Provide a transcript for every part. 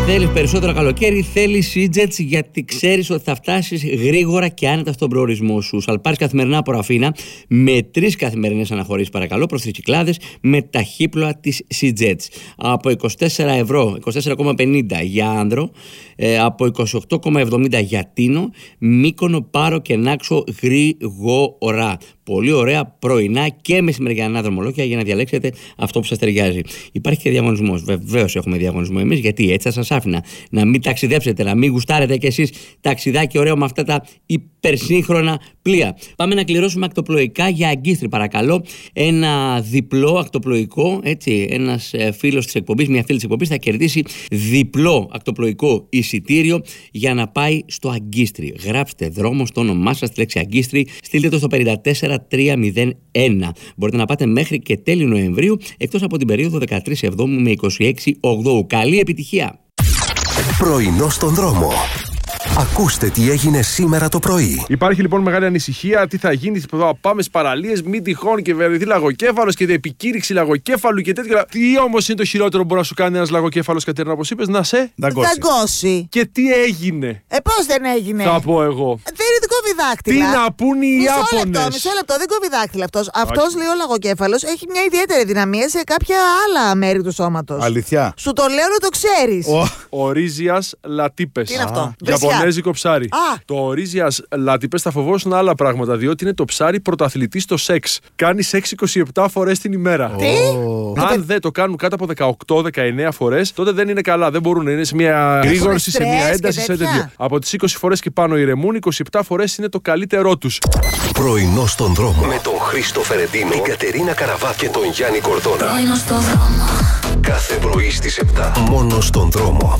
Θέλεις περισσότερο καλοκαίρι, θέλεις Seajets, γιατί ξέρεις ότι θα φτάσεις γρήγορα και άνετα στον προορισμό σου. Σαλπάρεις καθημερινά από Ραφίνα με 3 καθημερινές αναχωρήσεις, παρακαλώ, προς τις Κυκλάδες με ταχύπλοα της Seajets. Από 24 ευρώ, 24,50 για άνδρο, από 28,70 για Τίνο, Μύκονο, Πάρο και Νάξο γρήγορα. Πολύ ωραία πρωινά και μεσημεριανά δρομολόγια για να διαλέξετε αυτό που σας ταιριάζει. Υπάρχει και διαγωνισμός. Βεβαίως έχουμε διαγωνισμό εμείς, γιατί έτσι θα σας άφηνα να μην ταξιδέψετε, να μην γουστάρετε κι εσείς ταξιδάκι ωραίο με αυτά τα υπερσύγχρονα πλοία. Πάμε να κληρώσουμε ακτοπλοϊκά για Αγκίστρι, παρακαλώ. Ένα διπλό ακτοπλοϊκό, έτσι. Ένας φίλος της εκπομπής, μια φίλη της εκπομπής θα κερδίσει διπλό ακτοπλοϊκό εισιτήριο για να πάει στο Αγκίστρι. Γράψτε δρόμο στο όνομά σας, τη λέξη Αγκίστρι, στείλτε το στο 54301. Μπορείτε να πάτε μέχρι και τέλη Νοεμβρίου, εκτός από την περίοδο 13 Εβδόμου με 26 Οκτώου. Καλή επιτυχία! Πρωινό στον δρόμο. Ακούστε τι έγινε σήμερα το πρωί. Υπάρχει λοιπόν μεγάλη ανησυχία. Τι θα γίνει, πάμε στις παραλίες, μην τυχόν και βερεθεί λαγοκέφαλος και επικήρυξη λαγοκέφαλου και τέτοια. Τι όμως είναι το χειρότερο που μπορεί να σου κάνει ένας λαγοκέφαλος, Κατερίνα, όπως είπες, να σε δαγκώσει. Και τι έγινε? Πώς δεν έγινε? Θα πω εγώ. Δεν κόβει δάκτυλα. Τι να πούν οι Ιάπωνες. Μισό λεπτό, δεν κόβει δάκτυλα αυτός. Αυτός, λέει, ο λαγοκέφαλος έχει μια ιδιαίτερη δυναμία σε κάποια άλλα μέρη του σώματος. Αλήθεια. Σου το λέω να το ξέρεις. Ορίζιας λατίπες. Τι είναι αυτό? Ιαπωνέζικο ψάρι. Το ορίζιας λατίπες θα φοβόσουν άλλα πράγματα, διότι είναι το ψάρι πρωταθλητή στο σεξ. Κάνει σεξ 27 φορές την ημέρα. Τι? Αν δεν το κάνουν κάτω από 18-19 φορές, τότε δεν είναι καλά. Δεν μπορούν. Είναι σε μια γρήγορση, σε μια ένταση, σε τέτοιο. Από τις 20 φορές και πάνω ηρεμούν, 27 φορές είναι το καλύτερό τους. Πρωινό στον δρόμο. Με τον Χρήστο Φερεντίνο, την Κατερίνα Καραβά και τον Γιάννη Κορδόνα. Πρωινό στον δρόμο. Κάθε πρωί στις 7. Μόνο στον δρόμο.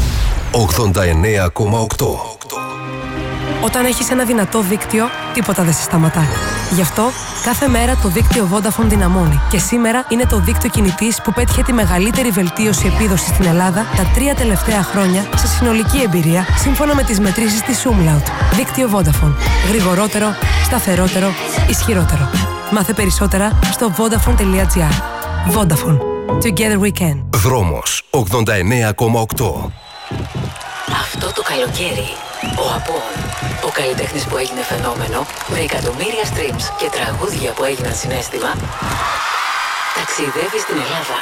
89,8. Όταν έχεις ένα δυνατό δίκτυο, τίποτα δεν σε σταματά. Γι' αυτό, κάθε μέρα το δίκτυο Vodafone δυναμώνει. Και σήμερα είναι το δίκτυο κινητής που πέτυχε τη μεγαλύτερη βελτίωση επίδοσης στην Ελλάδα τα 3 τελευταία χρόνια σε συνολική εμπειρία, σύμφωνα με τις μετρήσεις της Umlaut. Δίκτυο Vodafone. Γρηγορότερο, σταθερότερο, ισχυρότερο. Μάθε περισσότερα στο vodafone.gr. Vodafone. Together we can. Δρόμος 89,8. Αυτό το καλοκαίρι, ο Απόν, ο καλλιτέχνης που έγινε φαινόμενο, με εκατομμύρια streams και τραγούδια που έγιναν συναίσθημα, ταξιδεύει στην Ελλάδα.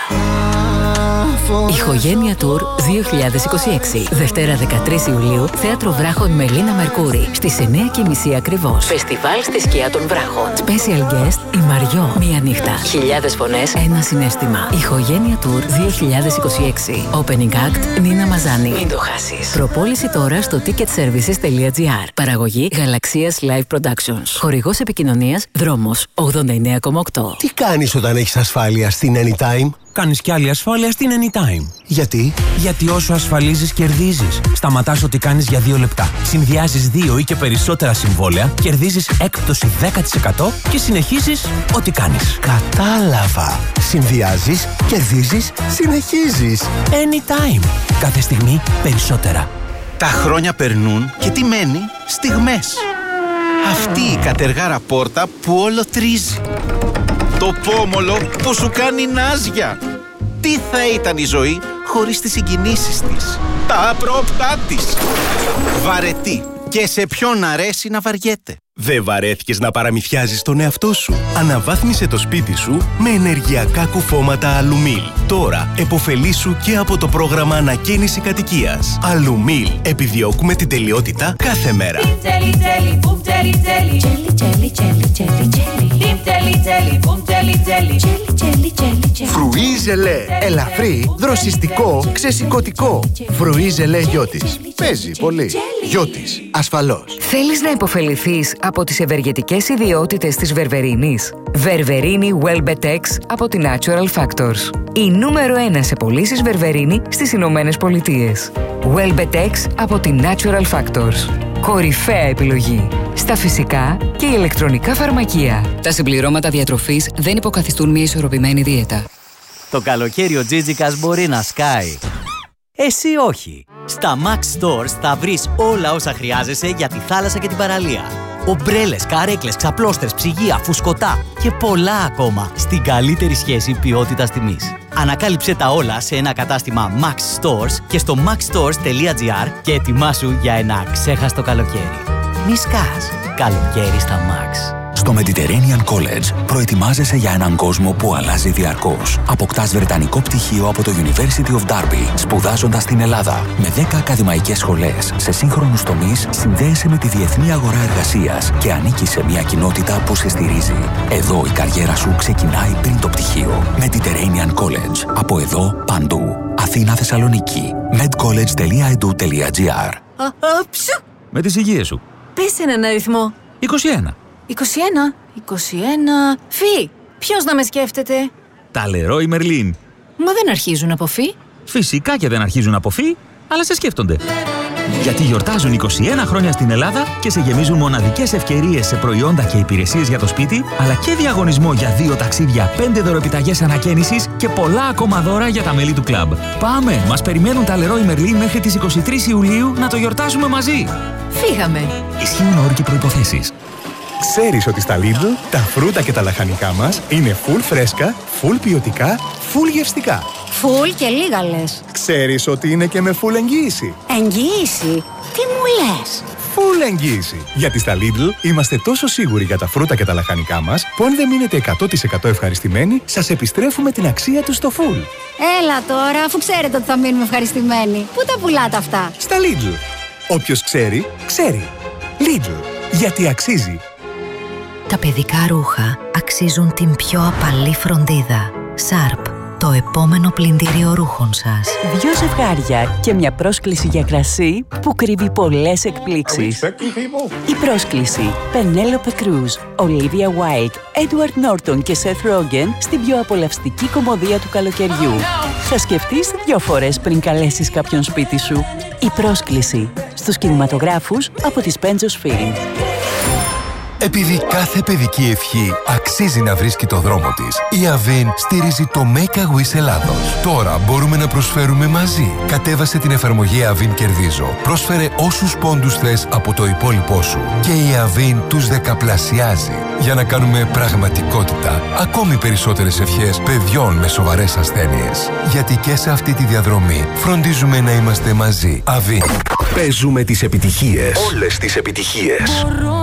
Ηχογένεια Tour 2026. Δευτέρα 13 Ιουλίου, Θέατρο Βράχων Μελίνα Μερκούρη. Στις 9:30 ακριβώς. Φεστιβάλ στη σκιά των Βράχων. Special guest η Μαριό. Μία νύχτα. Χιλιάδες φωνές, ένα συναίσθημα. Ηχογένεια Tour 2026. Opening act Νίνα Μαζάνη. Μην το χάσεις. Προπόληση τώρα στο ticketservices.gr. Παραγωγή Γαλαξίας Live Productions. Χορηγός επικοινωνίας Δρόμος 89,8. Τι κάνεις όταν έχεις ασφάλεια στην Anytime? Κάνεις κι άλλη ασφάλεια στην Anytime. Γιατί? Γιατί όσο ασφαλίζεις, κερδίζεις. Σταματάς ό,τι κάνεις για 2 λεπτά. Συνδυάζεις 2 ή και περισσότερα συμβόλαια, κερδίζεις έκπτωση 10% και συνεχίζεις ό,τι κάνεις. Κατάλαβα. Συνδυάζεις, κερδίζεις, συνεχίζεις. Anytime. Κάθε στιγμή περισσότερα. Τα χρόνια περνούν και τι μένει? Στιγμές. Αυτή η κατεργάρα πόρτα που όλο τρίζει. Το πόμολο που σου κάνει νάζια. Τι θα ήταν η ζωή χωρίς τις συγκινήσεις της, τα απρόπτά της. Βαρετή. Και σε ποιον αρέσει να βαριέται. Δεν βαρέθηκες να παραμυθιάζεις τον εαυτό σου? Αναβάθμισε το σπίτι σου με ενεργειακά κουφώματα Αλουμίλ. Τώρα επωφελήσου και από το πρόγραμμα ανακαίνιση κατοικίας. Αλουμίλ. Επιδιώκουμε την τελειότητα κάθε μέρα. Φρουί ζελέ. Ελαφρύ, δροσιστικό, ξεσηκωτικό. Φρουί ζελέ Γιώτης. Παίζει πολύ. Γιώτης. Ασφαλώς. Θέλεις να υποφεληθείς από τις ευεργετικές ιδιότητες της βερβερίνης? Βερβερίνη Welbetex από τη Natural Factors. Η νούμερο 1 σε πωλήσεις βερβερίνη στις Ηνωμένες Πολιτείες. Welbetex από τη Natural Factors. Κορυφαία επιλογή στα φυσικά και ηλεκτρονικά φαρμακεία. Τα συμπληρώματα διατροφής δεν υποκαθιστούν μια ισορροπημένη δίαιτα. Το καλοκαίρι ο Τζίτζικας μπορεί να σκάει. Εσύ όχι. Στα Max Stores θα βρεις όλα όσα χρειάζεσαι για τη θάλασσα και την παραλία. Ομπρέλες, καρέκλες, ξαπλώστρες, ψυγεία, φουσκωτά και πολλά ακόμα στην καλύτερη σχέση ποιότητας τιμής. Ανακάλυψε τα όλα σε ένα κατάστημα Max Stores και στο maxstores.gr και ετοιμάσου για ένα ξέχαστο καλοκαίρι. Μη σκάς. Καλοκαίρι στα Max. Στο Mediterranean College προετοιμάζεσαι για έναν κόσμο που αλλάζει διαρκώς. Αποκτάς βρετανικό πτυχίο από το University of Derby, σπουδάζοντας στην Ελλάδα. Με 10 ακαδημαϊκές σχολές σε σύγχρονους τομείς, συνδέεσαι με τη διεθνή αγορά εργασίας και ανήκεις σε μια κοινότητα που σε στηρίζει. Εδώ η καριέρα σου ξεκινάει πριν το πτυχίο. Mediterranean College. Από εδώ, παντού. Αθήνα, Θεσσαλονίκη. medcollege.edu.gr. Με τις υγείες σου. Πες έναν αριθμό. 21. 21. Φι. Ποιος να με σκέφτεται? Τα Leroy Merlin. Μα δεν αρχίζουν από φι. Φυσικά και δεν αρχίζουν από φι, αλλά σε σκέφτονται. Γιατί γιορτάζουν 21 χρόνια στην Ελλάδα και σε γεμίζουν μοναδικές ευκαιρίες σε προϊόντα και υπηρεσίες για το σπίτι, αλλά και διαγωνισμό για 2 ταξίδια, 5 δωρεπιταγές ανακαίνησης και πολλά ακόμα δώρα για τα μέλη του κλαμπ. Πάμε! Μας περιμένουν τα Leroy Merlin μέχρι τις 23 Ιουλίου να το γιορτάσουμε μαζί. Φύγαμε. Ισχύουν όροι και προϋποθέσεις. Ξέρεις ότι στα Lidl τα φρούτα και τα λαχανικά μας είναι full φρέσκα, full ποιοτικά, full γευστικά. Full και λίγα λες. Ξέρεις ότι είναι και με full εγγύηση. Εγγύηση? Τι μου λες? Full εγγύηση. Γιατί στα Lidl είμαστε τόσο σίγουροι για τα φρούτα και τα λαχανικά μας που αν δεν μείνετε 100% ευχαριστημένοι, σας επιστρέφουμε την αξία τους στο full. Έλα τώρα, αφού ξέρετε ότι θα μείνουμε ευχαριστημένοι. Πού τα πουλάτε αυτά? Στα Lidl. Όποιος ξέρει, ξέρει. Lidl. Γιατί αξίζει. Τα παιδικά ρούχα αξίζουν την πιο απαλή φροντίδα. Sharp, το επόμενο πλυντήριο ρούχων σας. 2 ζευγάρια και μια πρόσκληση για κρασί που κρύβει πολλές εκπλήξεις. Η πρόσκληση: Penelope Cruz, Olivia Wilde, Edward Norton και Seth Rogen στην πιο απολαυστική κομμωδία του καλοκαιριού. Θα σκεφτείς 2 φορές πριν καλέσεις κάποιον σπίτι σου. Η πρόσκληση στους κινηματογράφους από τις Pentos Film. Επειδή κάθε παιδική ευχή αξίζει να βρίσκει το δρόμο της, η Avin στηρίζει το Make a Wish Ελλάδος. Τώρα μπορούμε να προσφέρουμε μαζί. Κατέβασε την εφαρμογή Avin Κερδίζω. Πρόσφερε όσους πόντους θες από το υπόλοιπό σου. Και η Avin τους δεκαπλασιάζει. Για να κάνουμε πραγματικότητα ακόμη περισσότερες ευχές παιδιών με σοβαρές ασθένειες. Γιατί και σε αυτή τη διαδρομή φροντίζουμε να είμαστε μαζί. Avin. Παίζουμε τις επιτυχίες. Όλες τις επιτυχίες.